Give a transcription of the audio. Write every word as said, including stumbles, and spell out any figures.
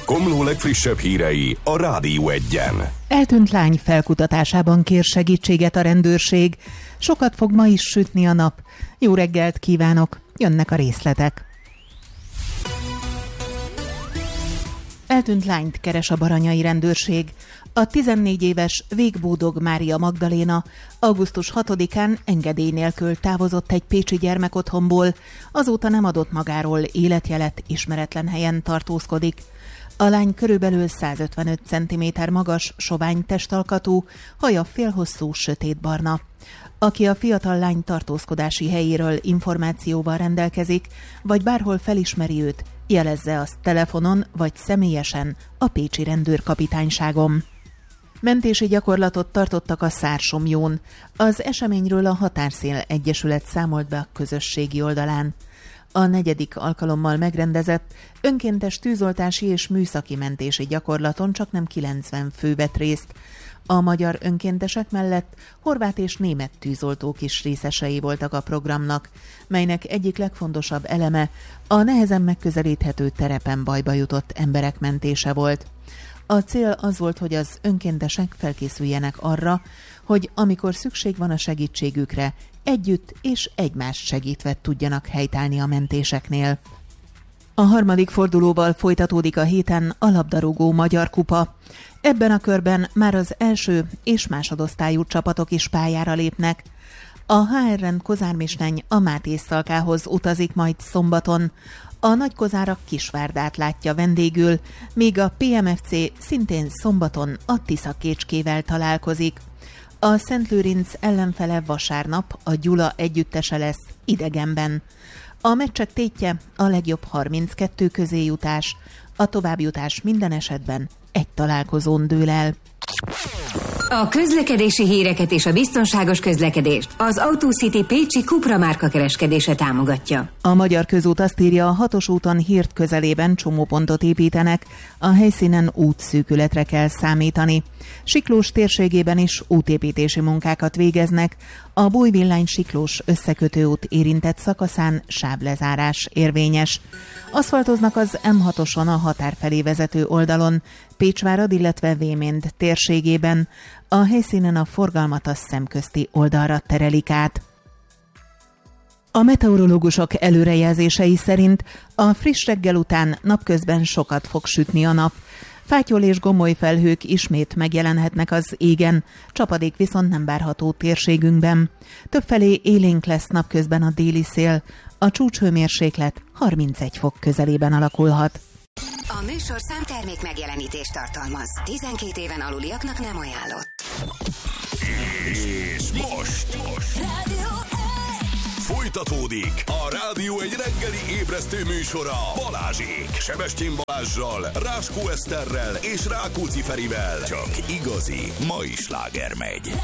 Komló legfrissebb hírei a Rádió Egyen. Eltűnt lány felkutatásában kér segítséget a rendőrség. Sokat fog ma is sütni a nap. Jó reggelt kívánok, jönnek a részletek. Eltűnt lányt keres a baranyai rendőrség. A tizennégy éves Végbódog Mária Magdaléna augusztus hatodikán engedély nélkül távozott egy pécsi gyermekotthonból, azóta nem adott magáról életjelet, ismeretlen helyen tartózkodik. A lány körülbelül százötvenöt centiméter magas, sovány testalkatú, haja félhosszú, sötétbarna. Aki a fiatal lány tartózkodási helyéről információval rendelkezik, vagy bárhol felismeri őt, jelezze azt telefonon vagy személyesen a pécsi rendőrkapitányságon. Mentési gyakorlatot tartottak a Szársomjón. Az eseményről a Határszél Egyesület számolt be a közösségi oldalán. A negyedik alkalommal megrendezett önkéntes tűzoltási és műszaki mentési gyakorlaton csaknem kilencven fő vett részt. A magyar önkéntesek mellett horvát és német tűzoltók is részesei voltak a programnak, melynek egyik legfontosabb eleme a nehezen megközelíthető terepen bajba jutott emberek mentése volt. A cél az volt, hogy az önkéntesek felkészüljenek arra, hogy amikor szükség van a segítségükre, együtt és egymást segítve tudjanak helytállni a mentéseknél. A harmadik fordulóval folytatódik a héten a labdarúgó Magyar Kupa. Ebben a körben már az első és másodosztályú csapatok is pályára lépnek. A há er en Kozármisneny a Máté Szalkához utazik majd szombaton. A Nagykozárak Kisvárdát látja vendégül, míg a pé em ef cé szintén szombaton a Tiszakécskével találkozik. A Szentlőrinc ellenfele vasárnap a Gyula együttese lesz idegenben. A meccsek tétje a legjobb harminckettő közé jutás, a továbbjutás minden esetben egy találkozón dől el. A közlekedési híreket és a biztonságos közlekedést az AutoCity pécsi Cupra márka kereskedése támogatja. A Magyar Közút azt írja, a hatos úton Hird közelében csomópontot építenek, a helyszínen útszűkületre kell számítani. Siklós térségében is útépítési munkákat végeznek, a Bújvillány-Siklós összekötőút érintett szakaszán sávlezárás érvényes. Aszfaltoznak az em hatoson a határ felé vezető oldalon, Pécsvárad, illetve Véménd térségében. A helyszínen a forgalmat a szemközti oldalra terelik át. A meteorológusok előrejelzései szerint a friss reggel után napközben sokat fog sütni a nap. Fátyol és gomoly felhők ismét megjelenhetnek az égen, csapadék viszont nem várható térségünkben. Többfelé élénk lesz napközben a déli szél, a csúcshőmérséklet harmincegy fok közelében alakulhat. A műsor számtermék megjelenítést tartalmaz. tizenkét éven aluliaknak nem ajánlott. És most, most. Folytatódik a Rádió egy reggeli ébresztő műsora Balázsék. Sebestyén Balázssal, Ráskó Eszterrel és Rákóczi Ferivel. Csak igazi mai sláger megy.